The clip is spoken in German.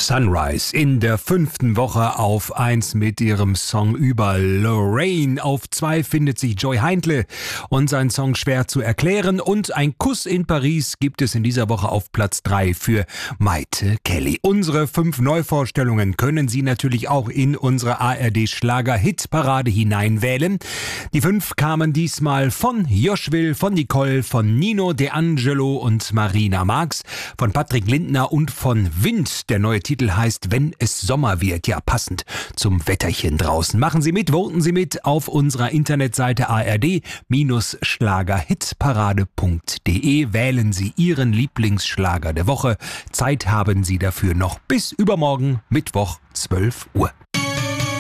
Sunrise in der 5. Woche auf 1 mit ihrem Song über Lorraine. Auf 2 findet sich Joy Heindle und sein Song Schwer zu erklären. Und ein Kuss in Paris gibt es in dieser Woche auf Platz 3 für Maite Kelly. Unsere 5 Neuvorstellungen können Sie natürlich auch in unsere ARD-Schlager-Hitparade hineinwählen. Die 5 kamen diesmal von Joschwill, von Nicole, von Nino D'Angelo und Marina Marx, von Patrick Lindner und von Wind. Der neue Titel heißt Wenn es Sommer wird. Ja, passend zum Wetterchen draußen. Machen Sie mit, voten Sie mit auf unserer Internetseite ard-schlagerhitparade.de. Wählen Sie Ihren Lieblingsschlager der Woche. Zeit haben Sie dafür noch bis übermorgen, Mittwoch, 12 Uhr.